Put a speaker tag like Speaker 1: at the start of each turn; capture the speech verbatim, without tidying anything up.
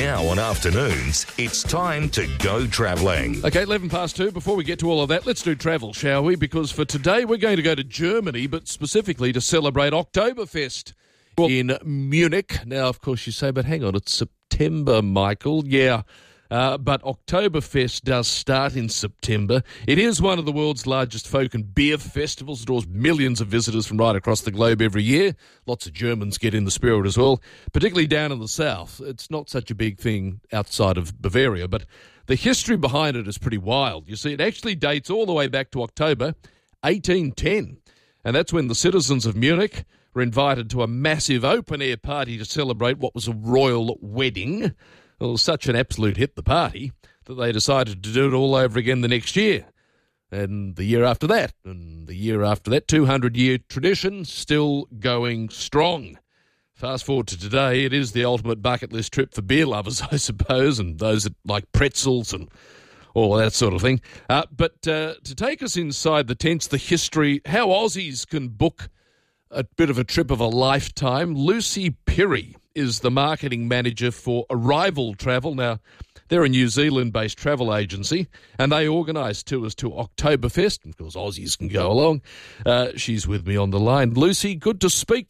Speaker 1: Now on afternoons, it's time to go travelling.
Speaker 2: Okay, eleven past two. Before we get to all of that, let's do travel, shall we? Because for today, we're going to go to Germany, but specifically to celebrate Oktoberfest in Munich. Now, of course, you say, but hang on, it's September, Michael. Yeah, uh, but Oktoberfest does start in September. It is one of the world's largest folk and beer festivals. It draws millions of visitors from right across the globe every year. Lots of Germans get in the spirit as well, particularly down in the south. It's not such a big thing outside of Bavaria, but the history behind it is pretty wild. You see, it actually dates all the way back to October eighteen ten, and that's when the citizens of Munich were invited to a massive open-air party to celebrate what was a royal wedding. Well, it was such an absolute hit, the party, that they decided to do it all over again the next year. And the year after that, and the year after that, two hundred year tradition still going strong. Fast forward to today, it is the ultimate bucket list trip for beer lovers, I suppose, and those that like pretzels and all that sort of thing. Uh, but uh, to take us inside the tents, the history, how Aussies can book a bit of a trip of a lifetime, Lucy Pirrie is the marketing manager for Arrival Travel. Now, they're a New Zealand-based travel agency, and they organise tours to Oktoberfest. Of course, Aussies can go along. Uh, she's with me on the line. Lucy, good to speak